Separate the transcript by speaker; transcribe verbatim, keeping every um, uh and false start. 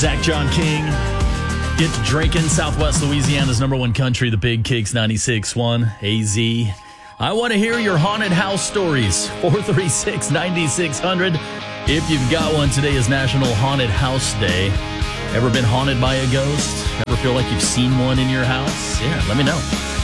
Speaker 1: Zach John King. Get to drinking. Southwest Louisiana's number one country, the Big Kicks ninety-six point one A Z. I want to hear your haunted house stories. four three six, nine six zero zero. If you've got one, today is National Haunted House Day. Ever been haunted by a ghost? Ever feel like you've seen one in your house? Yeah, let me know.